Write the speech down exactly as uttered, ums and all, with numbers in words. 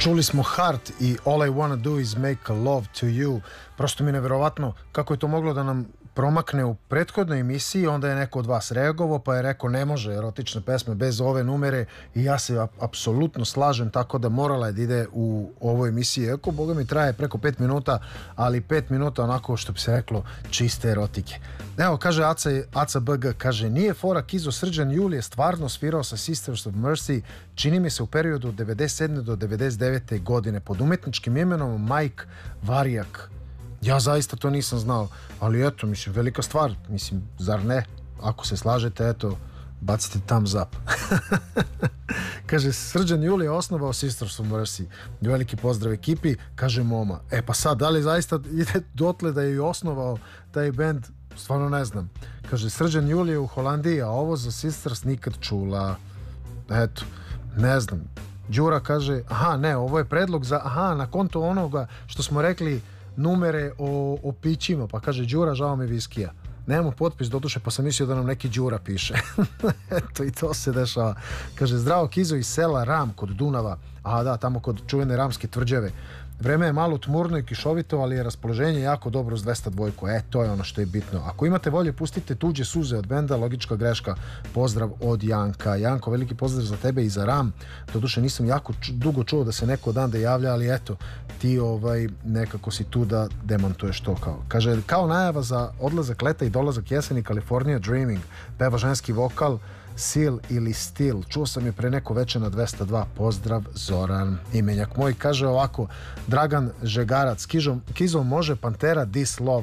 Čuli smo Heart i All I Wanna Do Is Make Love To You. Prosto mi je neverovatno kako je to moglo da nam promakne u prethodnoj emisiji. Onda je neko od vas reagovao pa je rekao ne može erotične pesme bez ove numere i ja se apsolutno slažem, tako da morala je da ide u ovoj emisiji. Eko, boga mi traje preko pet minuta, ali pet minuta onako što bi se reklo čiste erotike. Evo, kaže Aca, Aca B G, kaže nije fora Kizo Srđan Julije stvarno svirao sa Sisters of Mercy, čini mi se u periodu od devedeset sedme do devedeset devete godine pod umetničkim imenom Mike Varjak. Ja zaista to nisam znao, ali eto, mislim, velika stvar, mislim, zar ne? Ako se slažete, eto, bacite thumbs up. Kaže, Srđan Julije osnovao Sisters of Mercy. Veliki pozdrav ekipi, kaže Moma. E pa sad, da li zaista ide dotle da je i osnovao taj band? Stvarno ne znam. Kaže, Srđan Julije u Holandiji, a ovo za Sisters nikad čula. Eto, ne znam. Đura kaže, aha, ne, ovo je predlog za, aha, na konto onoga što smo rekli, numere o, o pićima, pa kaže Đura, žao mi viskija. Nemamo potpis doduše, pa sam mislio da nam neki Đura piše. Eto, i to se dešava. Kaže, zdravo Kizo iz sela Ram kod Dunava. Aha, da, tamo kod čuvene Ramske tvrđave. Vreme je malo tmurno i kišovito, ali je raspoloženje jako dobro s dvesta dva. E, to je ono što je bitno. Ako imate volje, pustite Tuđe suze od benda Logička greška. Pozdrav od Janka. Janko, veliki pozdrav za tebe i za Ram. Doduše nisam jako dugo čuo da se neko dan da javlja, ali eto, ti ovaj, nekako si tu da demantuješ to kao. Kaže, kao najava za odlazak leta i dolazak jeseni, California Dreaming, peva ženski vokal, Seal ili Steel. Čuo sam je pre neko veče na dvesta dva. Pozdrav, Zoran. Imenjak moj kaže ovako, Dragan Žegarac, Kizo, Kizo može Pantera This Love.